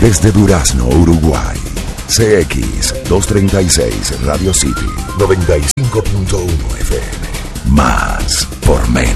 Desde Durazno, Uruguay. CX 236 Radio City 95.1 FM. Más por menos.